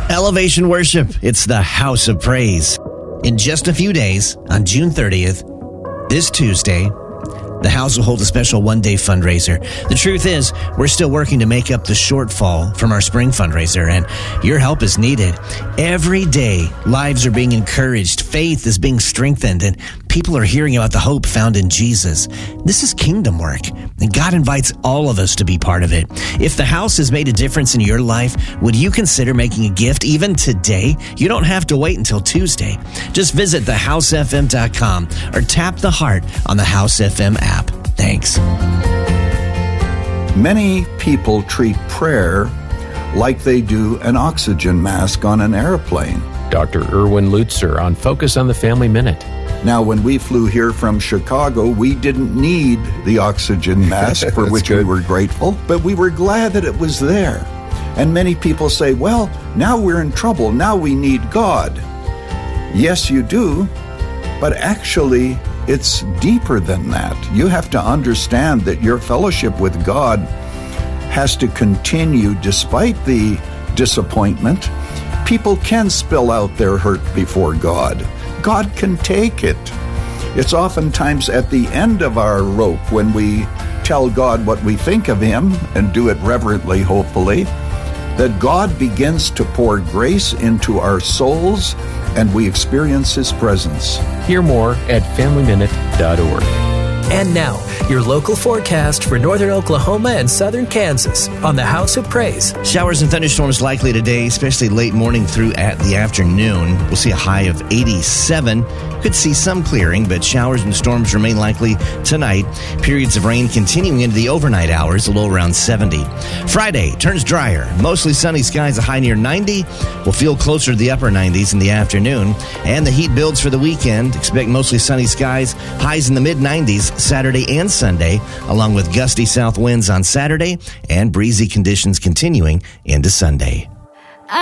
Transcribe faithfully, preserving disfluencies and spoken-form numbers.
Elevation Worship. It's the House of Praise. In just a few days, on June thirtieth, this Tuesday, the house will hold a special one-day fundraiser. The truth is, we're still working to make up the shortfall from our spring fundraiser, and your help is needed. Every day, lives are being encouraged, faith is being strengthened, and people are hearing about the hope found in Jesus. This is kingdom work, and God invites all of us to be part of it. If the house has made a difference in your life, would you consider making a gift even today? You don't have to wait until Tuesday. Just visit the house f m dot com or tap the heart on the House F M app. Thanks. Many people treat prayer like they do an oxygen mask on an airplane. Doctor Erwin Lutzer on Focus on the Family Minute. Now, when we flew here from Chicago, we didn't need the oxygen mask, for which good. we were grateful, but we were glad that it was there. And many people say, well, now we're in trouble. Now we need God. Yes, you do, but actually, it's deeper than that. You have to understand that your fellowship with God has to continue despite the disappointment. People can spill out their hurt before God. God can take it. It's oftentimes at the end of our rope when we tell God what we think of Him and do it reverently, hopefully, that God begins to pour grace into our souls and we experience His presence. Hear more at family minute dot org. And now, your local forecast for northern Oklahoma and southern Kansas on the House of Praise. Showers and thunderstorms likely today, especially late morning through at the afternoon. We'll see a high of eighty-seven. Could see some clearing, but showers and storms remain likely tonight. Periods of rain continuing into the overnight hours, a low around seventy. Friday turns drier. Mostly sunny skies, a high near ninety. We'll feel closer to the upper nineties in the afternoon. And the heat builds for the weekend. Expect mostly sunny skies, highs in the mid nineties Saturday and Sunday, along with gusty south winds on Saturday and breezy conditions continuing into Sunday.